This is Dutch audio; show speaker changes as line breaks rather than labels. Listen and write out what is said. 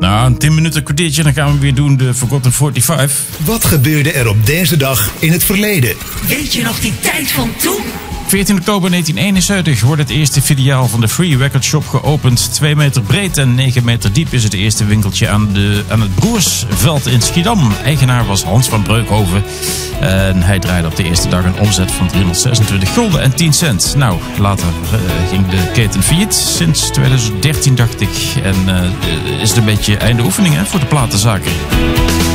Nou, een 10 minuten kwartiertje, dan gaan we weer doen de Forgotten 45.
Wat gebeurde er op deze dag in het verleden?
Weet je nog die tijd van toen?
14 oktober 1971 wordt het eerste filiaal van de Free Record Shop geopend. 2 meter breed en 9 meter diep is het eerste winkeltje aan het Broersveld in Schiedam. Eigenaar was Hans van Breukhoven. En hij draaide op de eerste dag een omzet van 326 gulden en 10 cent. Nou, later ging de keten failliet. Sinds 2013 dacht ik. En is het een beetje einde oefening voor de platenzaken.